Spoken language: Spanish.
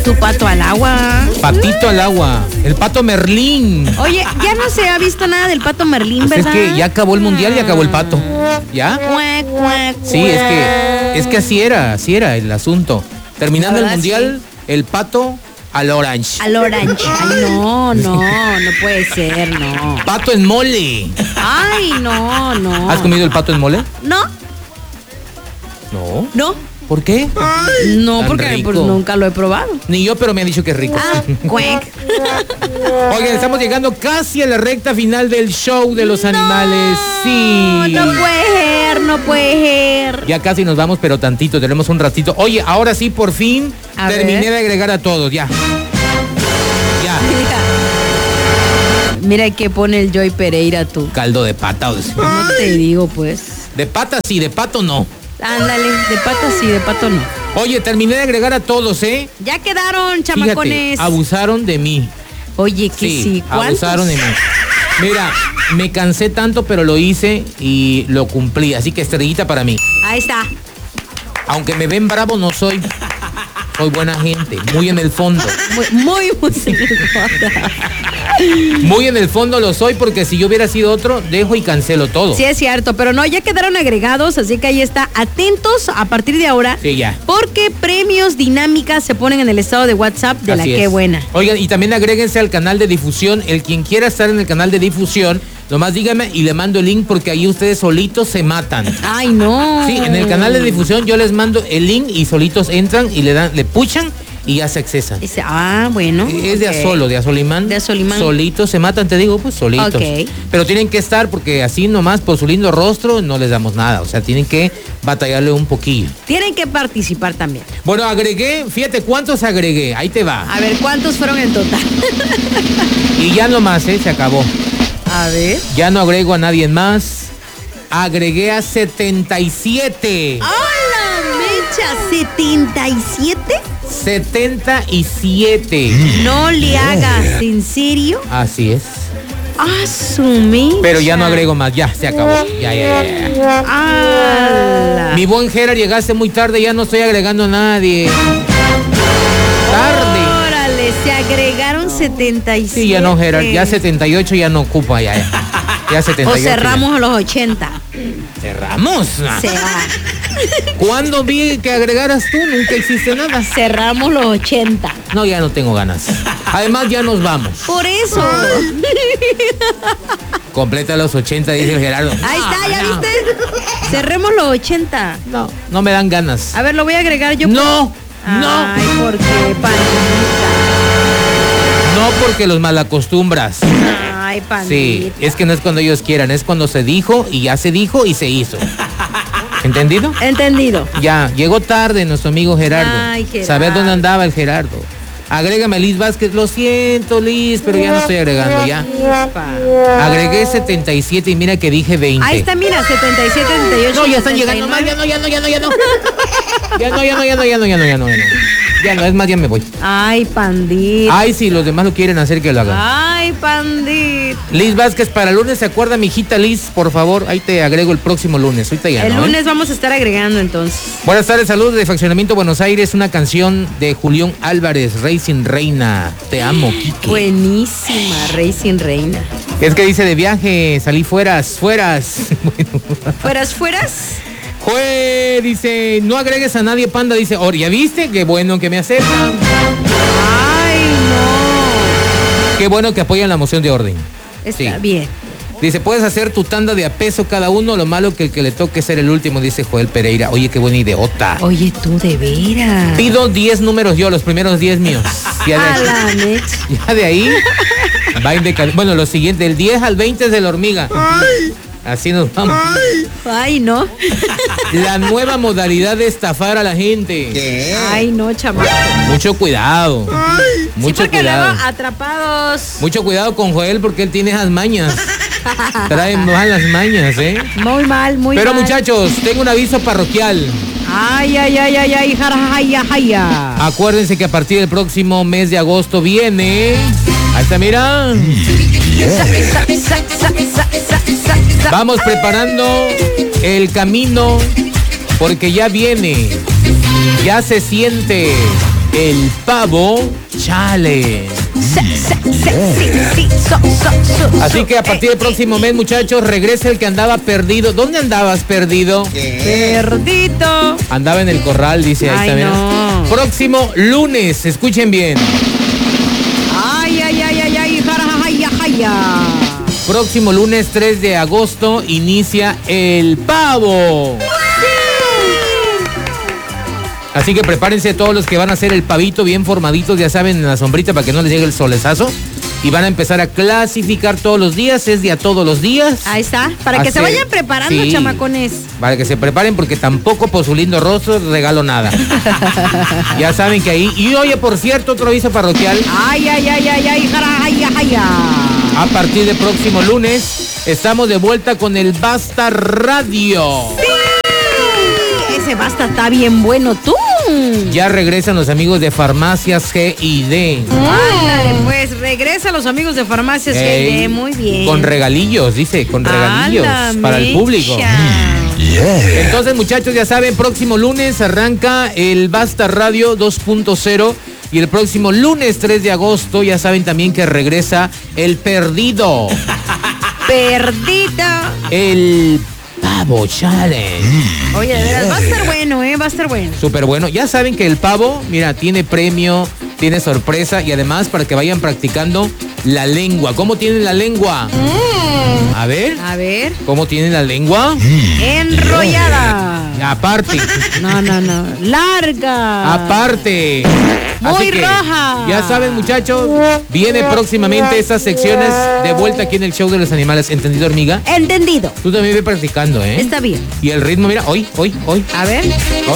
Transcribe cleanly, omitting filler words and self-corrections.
tu pato al agua. Patito al agua. El pato Merlín. Oye, ya no se ha visto nada del pato Merlín, Pues ¿verdad? es que ya acabó el mundial y acabó el pato. ¿Ya? Cuac, cuac, Sí, es que así era el asunto. Terminando el La verdad, mundial, el pato al orange. Al orange. Ay, no puede ser, no. Pato en mole. Ay, no. ¿Has comido el pato en mole? No. No. ¿Por qué? No, Tan porque rico. pues nunca lo he probado. Ni yo, pero me han dicho que es rico. Ah, cuac. Oigan, estamos llegando casi a la recta final del show de los animales. Sí. No puede ser. Ya casi nos vamos, pero tantito, tenemos un ratito. Oye, ahora sí, por fin, A terminé ver. de agregar a todos, ya. Mira que pone el Joy Pereira tú. Caldo de pata. O sea, No te digo, pues. de pata sí, de pato no. Ándale, de pato sí, de pato no. Oye, terminé de agregar a todos, ¿eh? Ya quedaron, Fíjate, chamacones. abusaron de mí. Oye, que sí. ¿Cuántos? Abusaron de mí. Mira, me cansé tanto, pero lo hice y lo cumplí. Así que estrellita para mí. Ahí está. Aunque me ven bravo, no soy. Soy buena gente, muy en el fondo. Muy Muy en el fondo lo soy, porque si yo hubiera sido otro, dejo y cancelo todo. Sí, es cierto, pero no, ya quedaron agregados, así que ahí está. Atentos a partir de ahora. Sí, ya. Porque premios dinámicas se ponen en el estado de WhatsApp de Así la es. Qué Buena. Oigan, y también agréguense al canal de difusión. El quien quiera estar en el canal de difusión, nomás dígame y le mando el link, porque ahí ustedes solitos se matan. Ay, no. Sí, en el canal de difusión yo les mando el link y solitos entran y le puchan y ya se accesan. Bueno. Es de ok. Azolo, de Azolimán. De Azolimán. Solitos se matan, te digo, pues solitos. Ok. Pero tienen que estar, porque así nomás por su lindo rostro no les damos nada. O sea, tienen que batallarle un poquillo. Tienen que participar también. Bueno, agregué, fíjate cuántos agregué. Ahí te va. A ver, ¿cuántos fueron en total? Y ya nomás, se acabó. A ver. Ya no agrego a nadie más. Agregué a 77. ¡Hola, mecha! ¿77? 77. No le hagas, ¿en serio? Así es. ¡Ah, su mecha! Pero ya no agrego más, ya, se acabó. Ya. ¡Hala! Mi buen Gerard, llegaste muy tarde, ya no estoy agregando a nadie. Tarde. Órale, se agregaron 77. Sí, ya no, Gerard, ya 78 ya no ocupa, ya. Ya 78. O cerramos a los 80. ¿Cerramos? Se va. ¿Cuándo vi que agregaras tú? Nunca hiciste nada. Cerramos los 80. No, ya no tengo ganas. Además, ya nos vamos. Por eso. Completa los 80, dice el Gerardo. Ahí está, ¿ya No. viste? Cerremos los 80. No me dan ganas. A ver, lo voy a agregar yo. No. Ay, ¿por qué, pandita? No, porque los malacostumbras. Ay, pandita. Sí, es que no es cuando ellos quieran, es cuando se dijo y ya se dijo y se hizo. ¿Entendido? Entendido. Ya, llegó tarde nuestro amigo Gerardo. Ay, Gerardo. Saber dónde andaba el Gerardo. Agrégame a Liz Vázquez. Lo siento, Liz, pero ya no estoy agregando, ya. Agregué 77 y mira que dije 20. Ahí está, mira, 77, 78. No, ya están llegando más, ya no. Ya no, es más, ya me voy. Ay, pandita. Ay, si los demás lo quieren hacer, que lo hagan. Ay, pandita. Liz Vázquez, para el lunes, ¿se acuerda, mi hijita Liz? Por favor, ahí te agrego el próximo lunes. Ahorita ya El no, lunes vamos a estar agregando entonces. Buenas tardes, saludos de Fraccionamiento Buenos Aires, una canción de Julián Álvarez, Rey sin Reina. Te amo, Quique. Buenísima, Rey sin Reina. Es que dice de viaje, salí fueras. Bueno. ¿Fueras? Jue, dice, no agregues a nadie, Panda, dice, ¿ya viste? Qué bueno que me aceptan. Ay, no. Qué bueno que apoyan la moción de orden. Está Sí. bien. Dice, puedes hacer tu tanda de a peso cada uno, lo malo que el que le toque ser el último, dice Joel Pereira. Oye, qué buena idiota. Oye, tú de veras. Pido 10 números yo, los primeros 10 míos. Ya A la mecha. ya de ahí, bueno, lo siguiente, del 10 al 20 es de la hormiga. Así nos vamos. Ay, no. La nueva modalidad de estafar a la gente. ¿Qué? Ay, no, chamaco. Mucho cuidado. Mucho Porque cuidado. luego atrapados. Mucho cuidado con Joel porque él tiene esas mañas. Trae malas mañas, ¿eh? Muy mal, muy Pero mal. muchachos, tengo un aviso parroquial. Ay, jarajaya, jaya. Acuérdense que a partir del próximo mes de agosto viene. Ahí está, mira. Vamos preparando el camino porque ya viene. Ya se siente. el Pavo Challenge. Así que a partir del próximo mes, muchachos, regresa el que andaba perdido. ¿Dónde andabas perdido? Perdido. Andaba en el corral, dice ahí también. No. Próximo lunes, escuchen bien. Ay, jara, jaya. Próximo lunes 3 de agosto inicia el Pavo. Así que prepárense todos los que van a hacer el pavito bien formaditos, ya saben, en la sombrita para que no les llegue el solezazo. Y van a empezar a clasificar todos los días, es de a todos los días. Ahí está, para que se vayan preparando, sí, chamacones. Para que se preparen porque tampoco por su lindo rostro regalo nada. Ya saben que ahí. Y oye, por cierto, otro aviso parroquial. Ay, jara. A partir del próximo lunes estamos de vuelta con el Basta Radio. Sí, ese Basta está bien bueno, tú. Ya regresan los amigos de Farmacias G&D. Ándale, pues regresan los amigos de Farmacias G&D, muy bien. Con regalillos, dice, con regalillos para el público. Entonces, muchachos, ya saben, próximo lunes arranca el Basta Radio 2.0 y el próximo lunes 3 de agosto ya saben también que regresa el Perdido. Perdida. El Pavo Challenge. Oye, de veras, va a estar bueno, va a estar bueno. Súper bueno. Ya saben que el pavo, mira, tiene premio, tiene sorpresa y además para que vayan practicando la lengua. ¿Cómo tienen la lengua? A ver. ¿Cómo tienen la lengua? Enrollada. Aparte. No. Larga. Aparte. Muy roja. Ya saben, muchachos, viene próximamente estas secciones de vuelta aquí en el show de los animales. ¿Entendido, hormiga? Entendido. Tú también ve practicando, ¿eh? Está bien. Y el ritmo, mira, hoy. A ver.